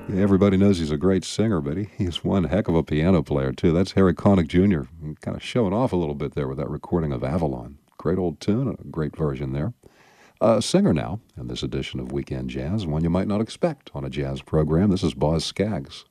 Everybody knows he's a great singer, but he's one heck of a piano player, too. That's Harry Connick Jr., kind of showing off a little bit there with that recording of Avalon. Great old tune, a great version there. A singer now in this edition of Weekend Jazz, one you might not expect on a jazz program. This is Boz Scaggs.